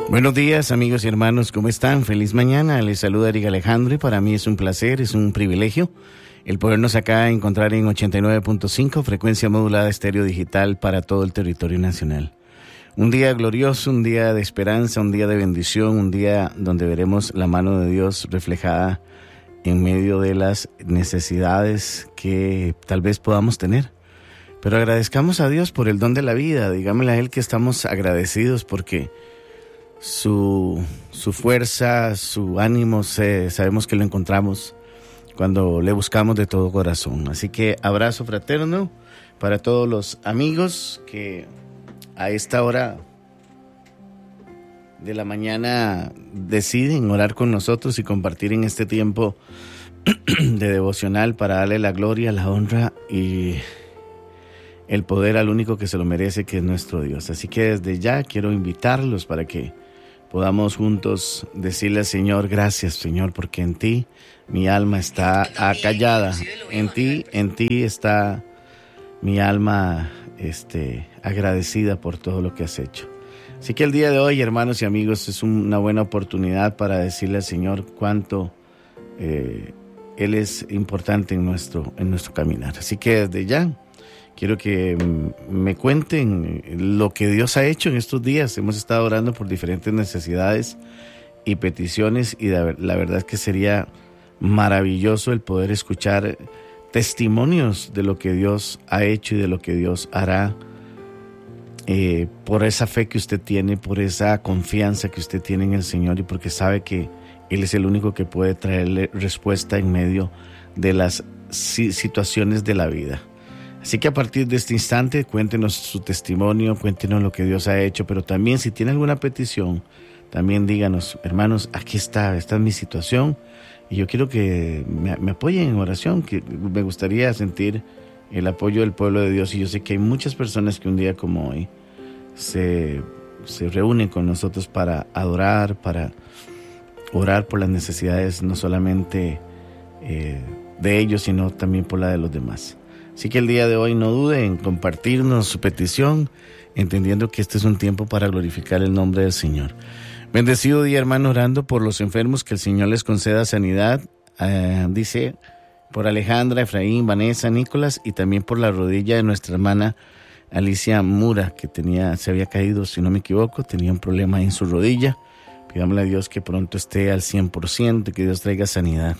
Buenos días, amigos y hermanos, ¿cómo están? Feliz mañana, les saluda Eric Alejandro y para mí es un placer, es un privilegio el podernos acá encontrar en 89.5, frecuencia modulada estéreo digital para todo el territorio nacional. Un día glorioso, un día de esperanza, un día de bendición, un día donde veremos la mano de Dios reflejada en medio de las necesidades que tal vez podamos tener. Pero agradezcamos a Dios por el don de la vida, digámosle a Él que estamos agradecidos porque su fuerza, su ánimo, sabemos que lo encontramos cuando le buscamos de todo corazón. Así que abrazo fraterno para todos los amigos que a esta hora de la mañana deciden orar con nosotros y compartir en este tiempo de devocional para darle la gloria, la honra y el poder al único que se lo merece, que es nuestro Dios. Así que desde ya quiero invitarlos para que podamos juntos decirle al Señor, gracias Señor, porque en ti mi alma está acallada. En ti está mi alma agradecida por todo lo que has hecho. Así que el día de hoy, hermanos y amigos, es una buena oportunidad para decirle al Señor cuánto Él es importante en nuestro caminar. Así que desde ya quiero que me cuenten lo que Dios ha hecho en estos días. Hemos estado orando por diferentes necesidades y peticiones y la verdad es que sería maravilloso el poder escuchar testimonios de lo que Dios ha hecho y de lo que Dios hará, por esa fe que usted tiene, por esa confianza que usted tiene en el Señor y porque sabe que Él es el único que puede traerle respuesta en medio de las situaciones de la vida. Así que a partir de este instante, cuéntenos su testimonio, cuéntenos lo que Dios ha hecho, pero también si tiene alguna petición, también díganos, hermanos, aquí esta es mi situación y yo quiero que me apoyen en oración, que me gustaría sentir el apoyo del pueblo de Dios y yo sé que hay muchas personas que un día como hoy se reúnen con nosotros para adorar, para orar por las necesidades no solamente de ellos, sino también por la de los demás. Así que el día de hoy no dude en compartirnos su petición, entendiendo que este es un tiempo para glorificar el nombre del Señor. Bendecido día, hermano, orando por los enfermos, que el Señor les conceda sanidad, dice, por Alejandra, Efraín, Vanessa, Nicolás, y también por la rodilla de nuestra hermana Alicia Mura, que se había caído, si no me equivoco, tenía un problema en su rodilla. Pidámosle a Dios que pronto esté al 100% y que Dios traiga sanidad.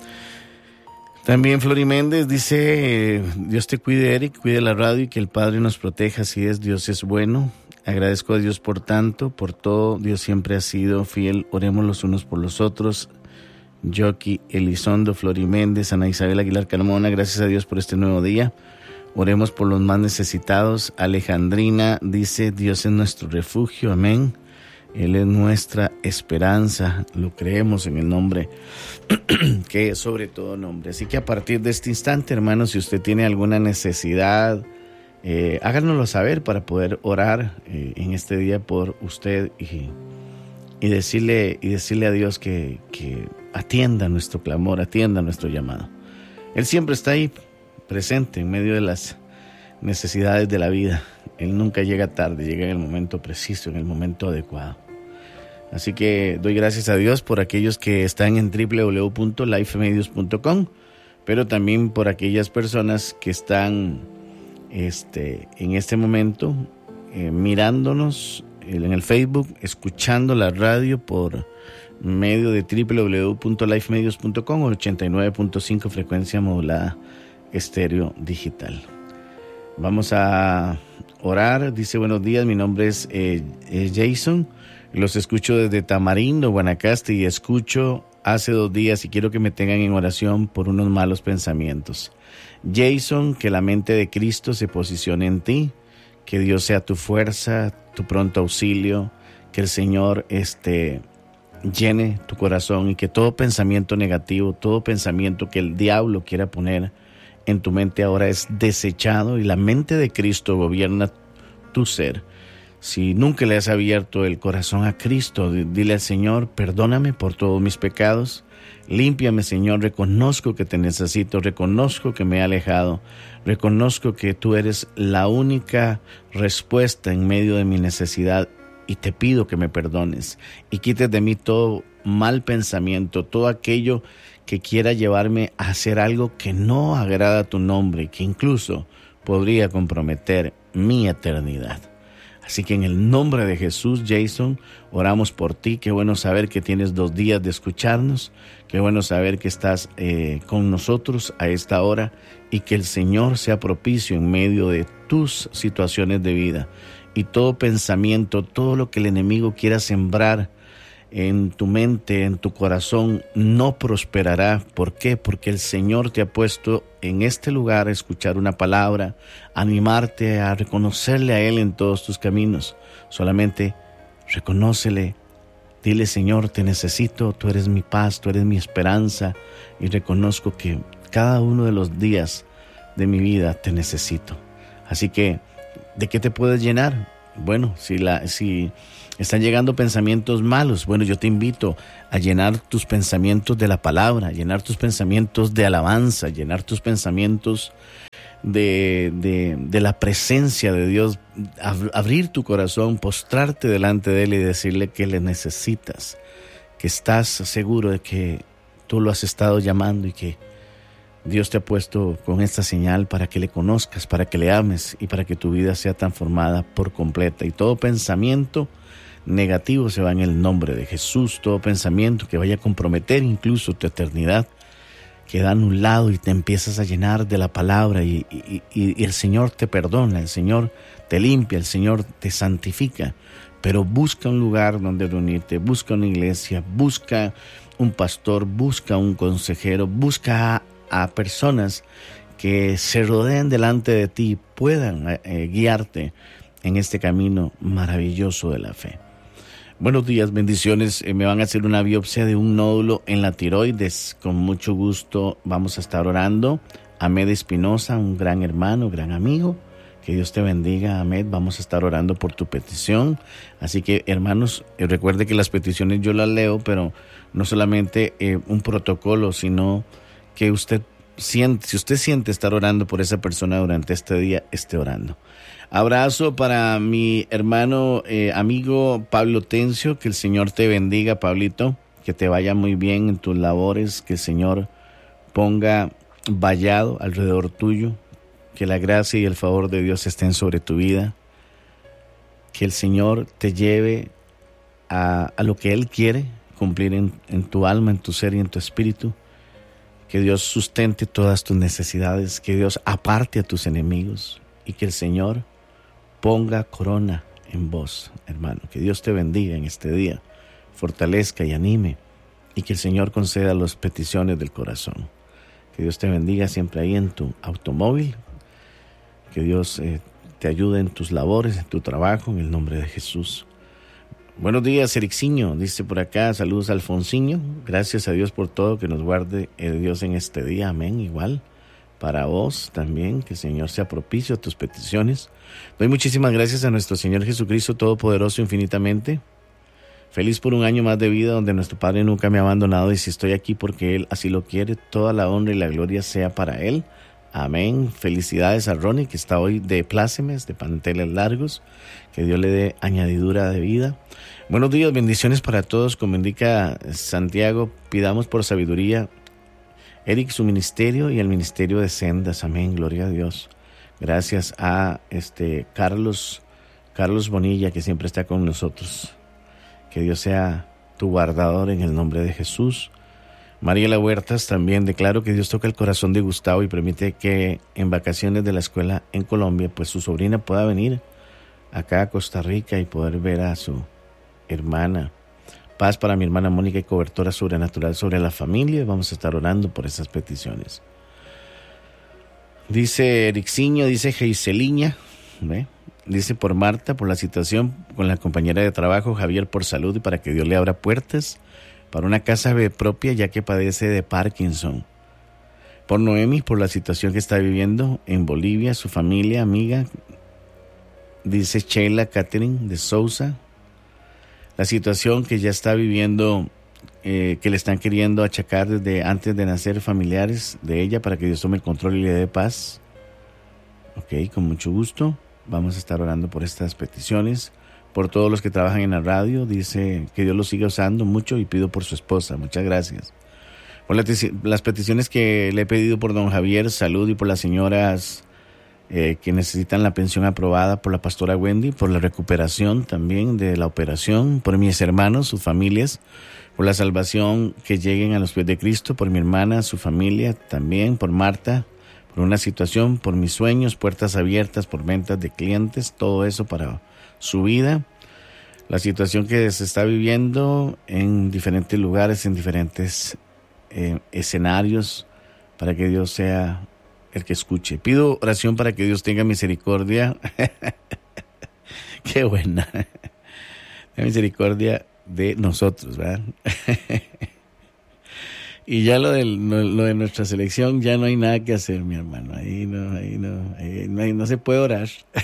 También Flori Méndez dice, Dios te cuide, Eric, cuide la radio y que el Padre nos proteja, así es, Dios es bueno. Agradezco a Dios por tanto, por todo, Dios siempre ha sido fiel, oremos los unos por los otros. Jockey Elizondo, Flori Méndez, Ana Isabel Aguilar Carmona, gracias a Dios por este nuevo día. Oremos por los más necesitados. Alejandrina dice, Dios es nuestro refugio, amén. Él es nuestra esperanza, lo creemos en el nombre que es sobre todo nombre. Así que a partir de este instante, hermanos, si usted tiene alguna necesidad, háganoslo saber para poder orar en este día por usted y decirle a Dios que atienda nuestro clamor, atienda nuestro llamado. Él siempre está ahí presente en medio de las necesidades de la vida. Él nunca llega tarde, llega en el momento preciso, en el momento adecuado. Así que doy gracias a Dios por aquellos que están en www.lifemedios.com, pero también por aquellas personas que están en este momento mirándonos en el Facebook, escuchando la radio por medio de www.lifemedios.com o 89.5 frecuencia modulada estéreo digital. Vamos a orar. Dice, buenos días, mi nombre es Jason, los escucho desde Tamarindo, Guanacaste, y escucho hace 2 días y quiero que me tengan en oración por unos malos pensamientos. Jason, que la mente de Cristo se posicione en ti, que Dios sea tu fuerza, tu pronto auxilio, que el Señor llene tu corazón y que todo pensamiento negativo, todo pensamiento que el diablo quiera poner en tu mente ahora es desechado y la mente de Cristo gobierna tu ser. Si nunca le has abierto el corazón a Cristo, dile al Señor, perdóname por todos mis pecados, límpiame, Señor, reconozco que te necesito, reconozco que me he alejado, reconozco que tú eres la única respuesta en medio de mi necesidad y te pido que me perdones y quites de mí todo mal pensamiento, todo aquello que quiera llevarme a hacer algo que no agrada a tu nombre y que incluso podría comprometer mi eternidad. Así que en el nombre de Jesús, Jason, oramos por ti. Qué bueno saber que tienes 2 días de escucharnos. Qué bueno saber que estás con nosotros a esta hora y que el Señor sea propicio en medio de tus situaciones de vida. Y todo pensamiento, todo lo que el enemigo quiera sembrar en tu mente, en tu corazón, no prosperará. ¿Por qué? Porque el Señor te ha puesto en este lugar a escuchar una palabra, a animarte a reconocerle a Él en todos tus caminos. Solamente reconócele, dile: Señor, te necesito, tú eres mi paz, tú eres mi esperanza, y reconozco que cada uno de los días de mi vida te necesito. Así que, ¿de qué te puedes llenar? Bueno, si están llegando pensamientos malos, bueno, yo te invito a llenar tus pensamientos de la palabra, a llenar tus pensamientos de alabanza, a llenar tus pensamientos de la presencia de Dios, abrir tu corazón, postrarte delante de Él y decirle que le necesitas, que estás seguro de que tú lo has estado llamando y que Dios te ha puesto con esta señal para que le conozcas, para que le ames y para que tu vida sea transformada por completa. Y todo pensamiento negativo se va en el nombre de Jesús. Todo pensamiento que vaya a comprometer incluso tu eternidad queda anulado y te empiezas a llenar de la palabra y el Señor te perdona, el Señor te limpia, el Señor te santifica. Pero busca un lugar donde reunirte, busca una iglesia, busca un pastor, busca un consejero, busca a personas que se rodeen delante de ti y puedan guiarte en este camino maravilloso de la fe. Buenos días, bendiciones. Me van a hacer una biopsia de un nódulo en la tiroides. Con mucho gusto vamos a estar orando. Ahmed Espinosa, un gran hermano, gran amigo. Que Dios te bendiga, Ahmed. Vamos a estar orando por tu petición. Así que, hermanos, recuerde que las peticiones yo las leo, pero no solamente un protocolo, sino que usted siente, si usted siente estar orando por esa persona durante este día, esté orando. Abrazo para mi hermano, amigo Pablo Tencio. Que el Señor te bendiga, Pablito. Que te vaya muy bien en tus labores. Que el Señor ponga vallado alrededor tuyo. Que la gracia y el favor de Dios estén sobre tu vida. Que el Señor te lleve a lo que Él quiere cumplir en tu alma, en tu ser y en tu espíritu. Que Dios sustente todas tus necesidades, que Dios aparte a tus enemigos y que el Señor ponga corona en vos, hermano. Que Dios te bendiga en este día, fortalezca y anime y que el Señor conceda las peticiones del corazón. Que Dios te bendiga siempre ahí en tu automóvil, que Dios te ayude en tus labores, en tu trabajo, en el nombre de Jesús. Buenos días, Erixiño, dice por acá, saludos Alfonsiño, gracias a Dios por todo, que nos guarde Dios en este día, amén, igual, para vos también, que el Señor sea propicio a tus peticiones. Doy muchísimas gracias a nuestro Señor Jesucristo Todopoderoso infinitamente, feliz por un año más de vida donde nuestro Padre nunca me ha abandonado y si estoy aquí porque Él así lo quiere, toda la honra y la gloria sea para Él. Amén. Felicidades a Ronnie que está hoy de plácemes, de panteles largos. Que Dios le dé añadidura de vida. Buenos días, bendiciones para todos. Como indica Santiago, pidamos por sabiduría, Eric, su ministerio y el ministerio de Sendas. Amén. Gloria a Dios. Gracias a Carlos Bonilla que siempre está con nosotros. Que Dios sea tu guardador en el nombre de Jesús. Mariela Huertas también, declaro que Dios toca el corazón de Gustavo y permite que en vacaciones de la escuela en Colombia, pues su sobrina pueda venir acá a Costa Rica y poder ver a su hermana. Paz para mi hermana Mónica y cobertura sobrenatural sobre la familia. Vamos a estar orando por esas peticiones. Dice Erixiño, dice Geiseliña, ¿ve? Dice por Marta, por la situación con la compañera de trabajo, Javier por salud y para que Dios le abra puertas para una casa propia ya que padece de Parkinson. Por Noemi, por la situación que está viviendo en Bolivia, su familia, amiga, dice Sheila Catherine de Sousa, la situación que ya está viviendo, que le están queriendo achacar desde antes de nacer familiares de ella para que Dios tome el control y le dé paz. Ok, con mucho gusto, vamos a estar orando por estas peticiones. por todos los que trabajan en la radio. Dice que Dios los siga usando mucho y pido por su esposa. Muchas gracias. Por las peticiones que le he pedido por don Javier, salud, y por las señoras que necesitan la pensión aprobada, por la pastora Wendy, por la recuperación también de la operación, por mis hermanos, sus familias, por la salvación, que lleguen a los pies de Cristo, por mi hermana, su familia también, por Marta, por una situación, por mis sueños, puertas abiertas, por ventas de clientes, todo eso para su vida, la situación que se está viviendo en diferentes lugares, en diferentes escenarios, para que Dios sea el que escuche. Pido oración para que Dios tenga misericordia. Qué buena. La misericordia de nosotros, ¿verdad? Y ya lo de nuestra selección, ya no hay nada que hacer, mi hermano. Ahí no se puede orar.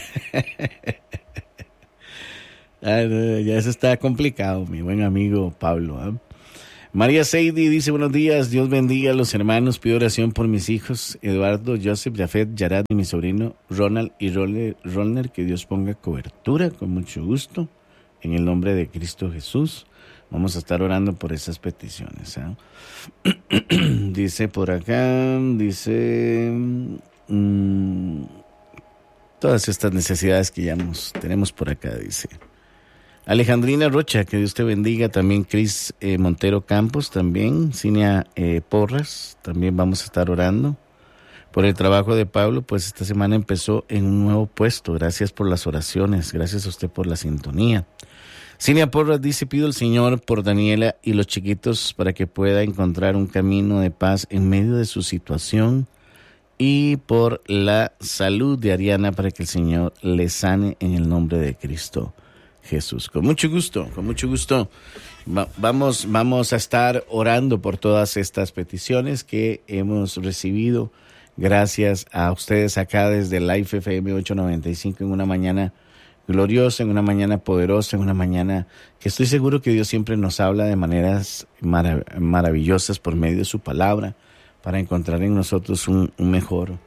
Ya eso está complicado, mi buen amigo Pablo, ¿eh? María Seidi dice: buenos días, Dios bendiga a los hermanos, pido oración por mis hijos Eduardo, Joseph, Jafet, Yarad y mi sobrino Ronald y Rolner, que Dios ponga cobertura, con mucho gusto, en el nombre de Cristo Jesús. Vamos a estar orando por esas peticiones, ¿eh? Dice por acá, todas estas necesidades que ya tenemos por acá, dice Alejandrina Rocha, que Dios te bendiga. También Cris Montero Campos, también Cinia Porras, también vamos a estar orando por el trabajo de Pablo. Pues esta semana empezó en un nuevo puesto. Gracias por las oraciones, gracias a usted por la sintonía. Cinia Porras dice: pido al Señor por Daniela y los chiquitos para que pueda encontrar un camino de paz en medio de su situación, y por la salud de Ariana, para que el Señor le sane en el nombre de Cristo Jesús. Con mucho gusto. Vamos a estar orando por todas estas peticiones que hemos recibido. Gracias a ustedes acá desde Life FM 895, en una mañana gloriosa, en una mañana poderosa, en una mañana que estoy seguro que Dios siempre nos habla de maneras maravillosas por medio de su palabra, para encontrar en nosotros un mejor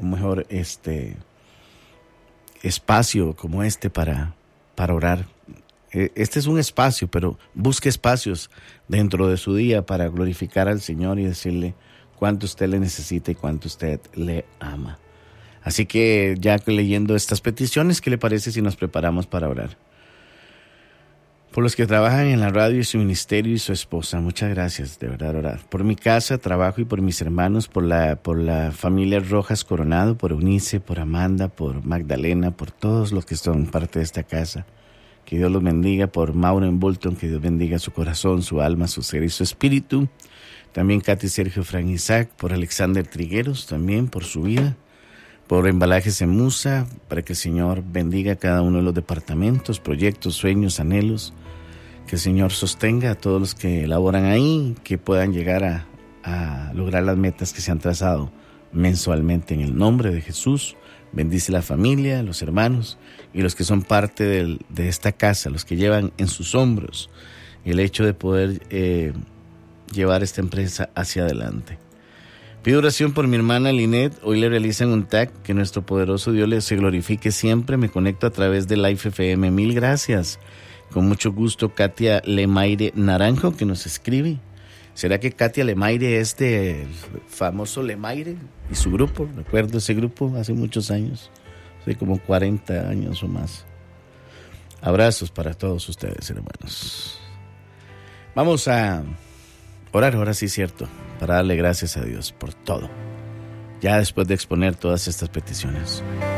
espacio como este para orar. Este es un espacio, pero busque espacios dentro de su día para glorificar al Señor y decirle cuánto usted le necesita y cuánto usted le ama. Así que ya leyendo estas peticiones, ¿qué le parece si nos preparamos para orar? Por los que trabajan en la radio y su ministerio y su esposa, muchas gracias, de verdad, orar. Por mi casa, trabajo, y por mis hermanos, por la familia Rojas Coronado, por Eunice, por Amanda, por Magdalena, por todos los que son parte de esta casa. Que Dios los bendiga. Por Mauro en Bolton, que Dios bendiga su corazón, su alma, su ser y su espíritu. También Katy, Sergio, Fran, Isaac. Por Alexander Trigueros, también por su vida. Por Embalajes en Musa, para que el Señor bendiga cada uno de los departamentos, proyectos, sueños, anhelos. Que el Señor sostenga a todos los que laboran ahí, que puedan llegar a lograr las metas que se han trazado mensualmente, en el nombre de Jesús. Bendice la familia, los hermanos y los que son parte de esta casa, los que llevan en sus hombros el hecho de poder llevar esta empresa hacia adelante. Pido oración por mi hermana Linet. Hoy le realizan un TAC. Que nuestro poderoso Dios le se glorifique siempre. Me conecto a través de Life FM. Mil gracias. Con mucho gusto. Katia Lemaire Naranjo, que nos escribe. ¿Será que Katia Lemaire es del famoso Lemaire y su grupo? Recuerdo ese grupo hace muchos años, hace como 40 años o más. Abrazos para todos ustedes, hermanos. Vamos a orar, ahora sí, cierto, para darle gracias a Dios por todo, ya después de exponer todas estas peticiones.